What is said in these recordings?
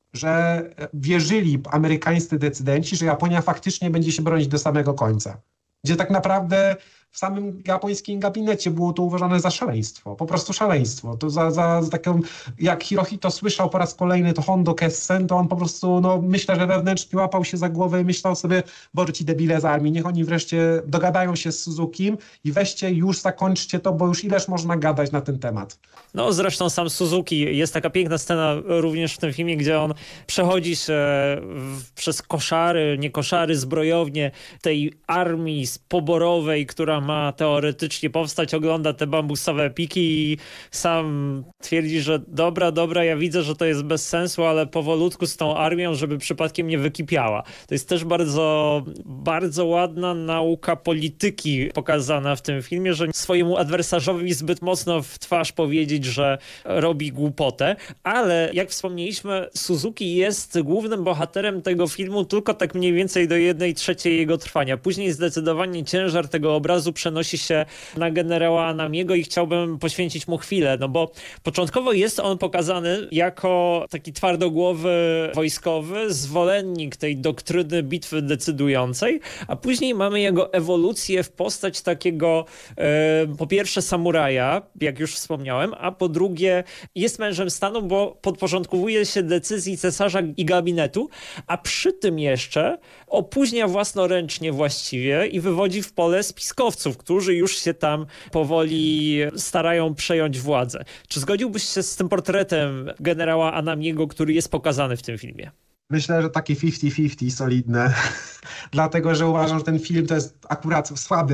że wierzyli amerykańscy decydenci, że Japonia faktycznie będzie się bronić do samego końca. Gdzie tak naprawdę w samym japońskim gabinecie było to uważane za szaleństwo, po prostu szaleństwo. To za taką, jak Hirohito słyszał po raz kolejny to Hondo Kessen, to on po prostu, no myślę, że wewnętrznie łapał się za głowę i myślał sobie, Boże ci debile z armii, niech oni wreszcie dogadają się z Suzukim i weźcie już zakończcie to, bo już ileż można gadać na ten temat. No zresztą sam Suzuki, jest taka piękna scena również w tym filmie, gdzie on przechodzi się przez koszary, nie koszary, zbrojownie tej armii poborowej, która ma teoretycznie powstać, ogląda te bambusowe piki i sam twierdzi, że dobra, ja widzę, że to jest bez sensu, ale powolutku z tą armią, żeby przypadkiem nie wykipiała. To jest też bardzo, bardzo ładna nauka polityki pokazana w tym filmie, że swojemu adwersarzowi zbyt mocno w twarz powiedzieć, że robi głupotę, ale jak wspomnieliśmy, Suzuki jest głównym bohaterem tego filmu tylko tak mniej więcej do 1/3 jego trwania. Później zdecydowanie ciężar tego obrazu przenosi się na generała Anamiego i chciałbym poświęcić mu chwilę, no bo początkowo jest on pokazany jako taki twardogłowy wojskowy, zwolennik tej doktryny bitwy decydującej, a później mamy jego ewolucję w postać takiego po pierwsze samuraja, jak już wspomniałem, a po drugie jest mężem stanu, bo podporządkowuje się decyzji cesarza i gabinetu, a przy tym jeszcze opóźnia własnoręcznie właściwie i wywodzi w pole spiskowców, którzy już się tam powoli starają przejąć władzę. Czy zgodziłbyś się z tym portretem generała Anamiego, który jest pokazany w tym filmie? Myślę, że takie 50-50 solidne, dlatego że uważam, że ten film to jest akurat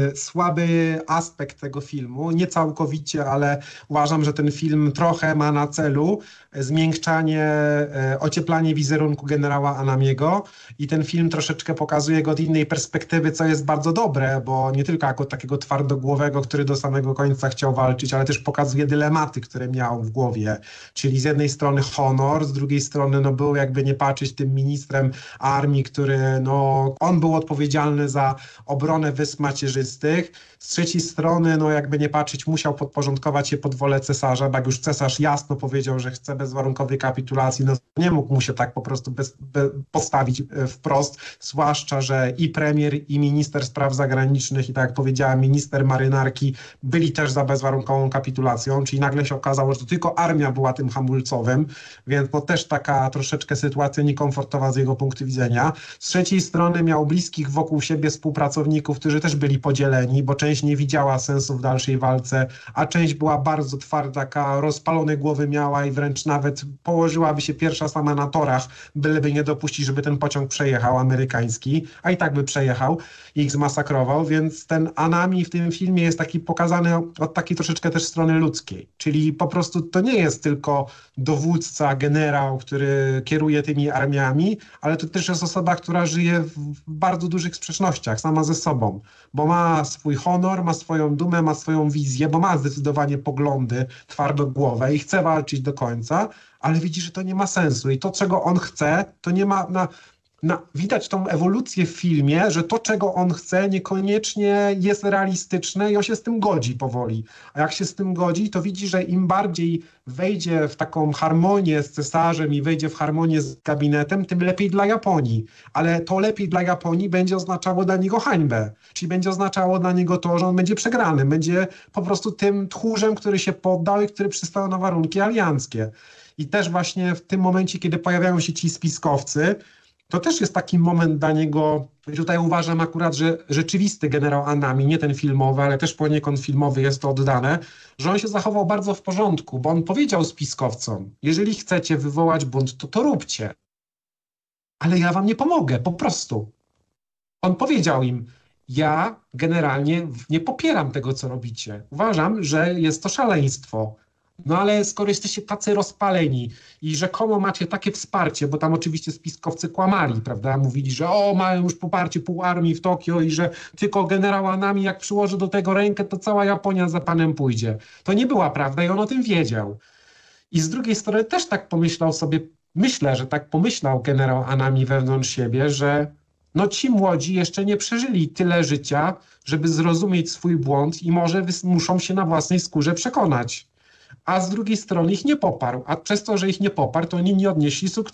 słaby aspekt tego filmu, nie całkowicie, ale uważam, że ten film trochę ma na celu zmiękczanie, ocieplanie wizerunku generała Anamiego i ten film troszeczkę pokazuje go od innej perspektywy, co jest bardzo dobre, bo nie tylko jako takiego twardogłowego, który do samego końca chciał walczyć, ale też pokazuje dylematy, które miał w głowie, czyli z jednej strony honor, z drugiej strony no był jakby nie patrzeć tym ministrem armii, który no on był odpowiedzialny za obronę Wysp Macierzystych, z trzeciej strony no jakby nie patrzeć musiał podporządkować się pod wolę cesarza, bo jak już cesarz jasno powiedział, że chce bezwarunkowej kapitulacji, no nie mógł mu się tak po prostu postawić wprost, zwłaszcza, że i premier, i minister spraw zagranicznych, i tak jak powiedziałem, minister marynarki byli też za bezwarunkową kapitulacją, czyli nagle się okazało, że to tylko armia była tym hamulcowym, więc no też taka troszeczkę sytuacja niekomfortowa z jego punktu widzenia. Z trzeciej strony miał bliskich wokół siebie współpracowników, którzy też byli podzieleni, bo część nie widziała sensu w dalszej walce, a część była bardzo twarda, taka rozpalone głowy miała i wręcz nawet położyłaby się pierwsza sama na torach, byleby nie dopuścić, żeby ten pociąg przejechał amerykański, a i tak by przejechał i ich zmasakrował, więc ten Anami w tym filmie jest taki pokazany od takiej troszeczkę też strony ludzkiej, czyli po prostu to nie jest tylko dowódca, generał, który kieruje tymi armiami, ale to też jest osoba, która żyje w bardzo dużych sprzecznościach sama ze sobą, bo ma swój honor, ma swoją dumę, ma swoją wizję, bo ma zdecydowanie poglądy twardogłowe i chce walczyć do końca, ale widzi, że to nie ma sensu i to, czego on chce, to nie ma widać tą ewolucję w filmie, że to, czego on chce, niekoniecznie jest realistyczne i on się z tym godzi powoli. A jak się z tym godzi, to widzi, że im bardziej wejdzie w taką harmonię z cesarzem i wejdzie w harmonię z gabinetem, tym lepiej dla Japonii. Ale to lepiej dla Japonii będzie oznaczało dla niego hańbę. Czyli będzie oznaczało dla niego to, że on będzie przegrany. Będzie po prostu tym tchórzem, który się poddał i który przystał na warunki alianckie. I też właśnie w tym momencie, kiedy pojawiają się ci spiskowcy, to też jest taki moment dla niego, tutaj uważam akurat, że rzeczywisty generał Anami, nie ten filmowy, ale też poniekąd filmowy jest to oddane, że on się zachował bardzo w porządku, bo on powiedział spiskowcom, jeżeli chcecie wywołać bunt, to róbcie. Ale ja wam nie pomogę, po prostu. On powiedział im, ja generalnie nie popieram tego, co robicie. Uważam, że jest to szaleństwo. No ale skoro jesteście tacy rozpaleni i rzekomo macie takie wsparcie, bo tam oczywiście spiskowcy kłamali, prawda? Mówili, że mają już poparcie pół armii w Tokio i że tylko generał Anami jak przyłoży do tego rękę, to cała Japonia za panem pójdzie. To nie była prawda i on o tym wiedział. I z drugiej strony też tak pomyślał sobie, myślę, że tak pomyślał generał Anami wewnątrz siebie, że no ci młodzi jeszcze nie przeżyli tyle życia, żeby zrozumieć swój błąd i może muszą się na własnej skórze przekonać. A z drugiej strony ich nie poparł, a przez to, że ich nie poparł, to oni nie odnieśli sukcesu.